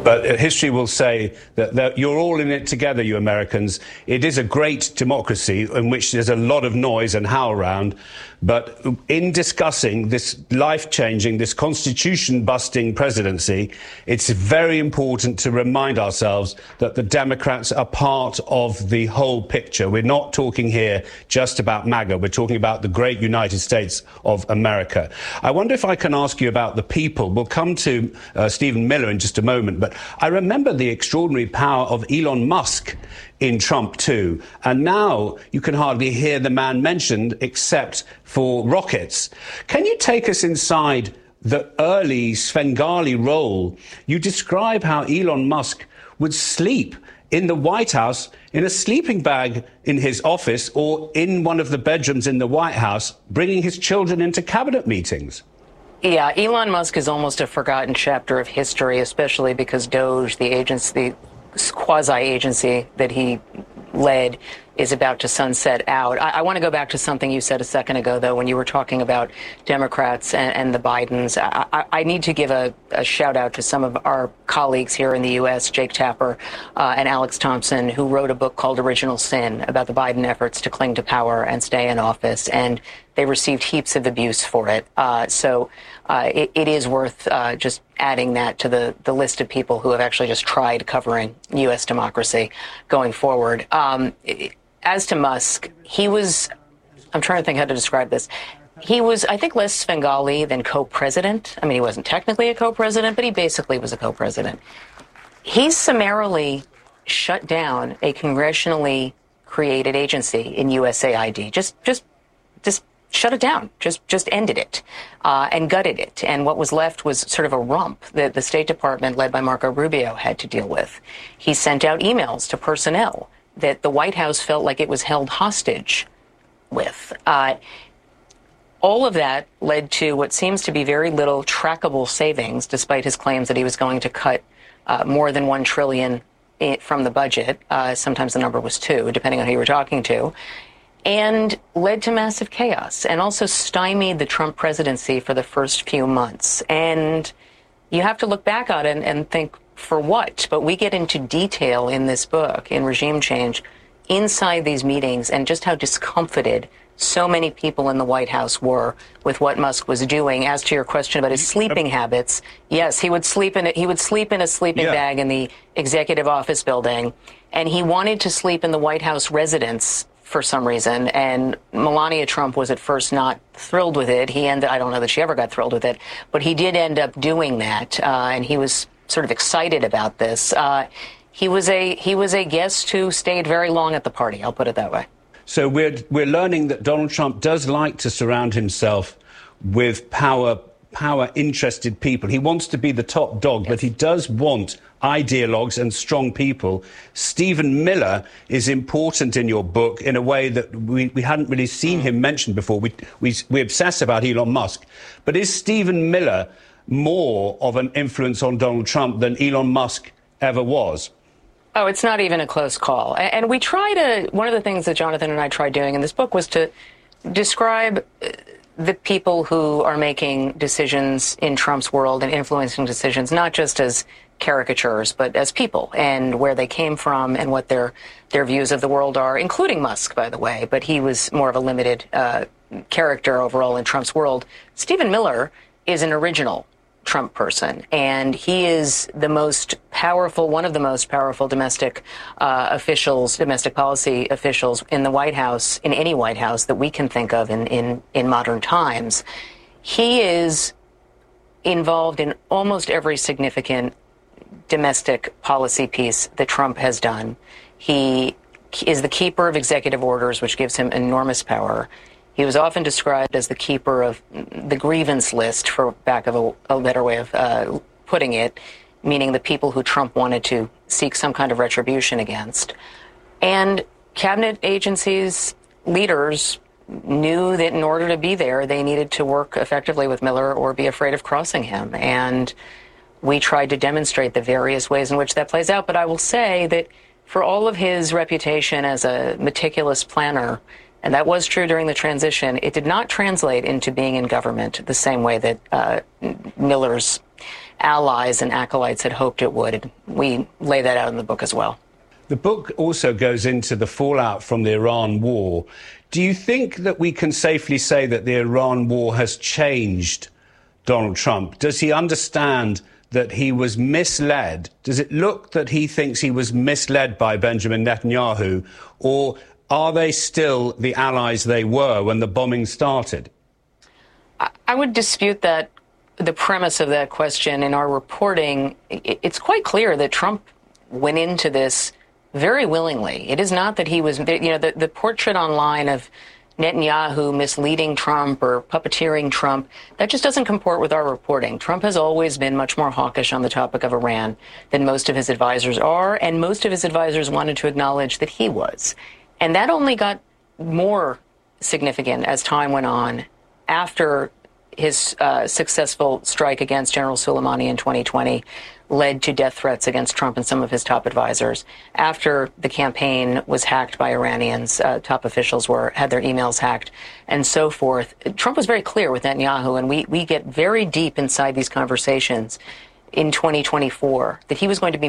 But history will say that you're all in it together, you Americans. It is a great democracy in which there's a lot of noise and howl around. But in discussing this life-changing, this constitution-busting presidency, it's very important to remind ourselves that the Democrats are part of the whole picture. We're not talking here just about MAGA. We're talking about the great United States of America. I wonder if I can ask you about the people. We'll come to Stephen Miller in just a moment, but I remember the extraordinary power of Elon Musk in Trump too. And now you can hardly hear the man mentioned except for rockets. Can you take us inside the early Svengali role? You describe how Elon Musk would sleep in the White House in a sleeping bag in his office or in one of the bedrooms in the White House, bringing his children into cabinet meetings. Yeah, Elon Musk is almost a forgotten chapter of history, especially because DOGE, the agency, the quasi-agency that he led, is about to sunset out. I want to go back to something you said a second ago, though, when you were talking about Democrats and the Bidens. I need to give a shout out to some of our colleagues here in the U.S., Jake Tapper and Alex Thompson, who wrote a book called Original Sin about the Biden efforts to cling to power and stay in office. And they received heaps of abuse for it. So it is worth just adding that to the list of people who have actually just tried covering U.S. democracy going forward. As to Musk, I'm trying to think how to describe this. He was, I think, less Svengali than co-president. I mean, he wasn't technically a co-president, but he basically was a co-president. He summarily shut down a congressionally created agency in USAID. Just shut it down, just ended it and gutted it. And what was left was sort of a rump that the State Department, led by Marco Rubio, had to deal with. He sent out emails to personnel that the White House felt like it was held hostage with. All of that led to what seems to be very little trackable savings, despite his claims that he was going to cut more than $1 trillion from the budget. Sometimes the number was 2, depending on who you were talking to. And led to massive chaos and also stymied the Trump presidency for the first few months. And you have to look back on it and think, for what? But we get into detail in this book, in Regime Change, inside these meetings and just how discomfited so many people in the White House were with what Musk was doing. As to your question about his sleeping habits, yes, he would sleep in a sleeping bag in the executive office building, and he wanted to sleep in the White House residence for some reason, and Melania Trump was at first not thrilled with it. I don't know that she ever got thrilled with it, but he did end up doing that, and he was sort of excited about this. He was a guest who stayed very long at the party, I'll put it that way. So we're learning that Donald Trump does like to surround himself with power-interested people. He wants to be the top dog, but he does want ideologues and strong people. Stephen Miller is important in your book in a way that we hadn't really seen him mentioned before. We obsess about Elon Musk. But is Stephen Miller more of an influence on Donald Trump than Elon Musk ever was? Oh, it's not even a close call. And we one of the things that Jonathan and I tried doing in this book was to describe the people who are making decisions in Trump's world and influencing decisions, not just as caricatures, but as people, and where they came from and what their views of the world are, including Musk, by the way. But he was more of a limited character overall in Trump's world. Stephen Miller is an original Trump person, and he is one of the most powerful domestic policy officials in the White House, in any White House that we can think of in modern times. He is involved in almost every significant domestic policy piece that Trump has done. He is the keeper of executive orders, which gives him enormous power. He was often described as the keeper of the grievance list, for lack of a better way of putting it, meaning the people who Trump wanted to seek some kind of retribution against. And cabinet agencies, leaders knew that in order to be there, they needed to work effectively with Miller or be afraid of crossing him. And we tried to demonstrate the various ways in which that plays out. But I will say that for all of his reputation as a meticulous planner, and that was true during the transition, it did not translate into being in government the same way that Miller's allies and acolytes had hoped it would. And we lay that out in the book as well. The book also goes into the fallout from the Iran war. Do you think that we can safely say that the Iran war has changed Donald Trump? Does he understand that he was misled? Does it look that he thinks he was misled by Benjamin Netanyahu? Or are they still the allies they were when the bombing started? I would dispute that, the premise of that question. In our reporting, it's quite clear that Trump went into this very willingly. It is not that he was, the portrait online of Netanyahu misleading Trump or puppeteering Trump, that just doesn't comport with our reporting. Trump has always been much more hawkish on the topic of Iran than most of his advisors are, and most of his advisors wanted to acknowledge that he was. And that only got more significant as time went on after his successful strike against General Soleimani in 2020 led to death threats against Trump and some of his top advisors. After the campaign was hacked by Iranians, top officials had their emails hacked and so forth. Trump was very clear with Netanyahu, and we get very deep inside these conversations in 2024 that he was going to be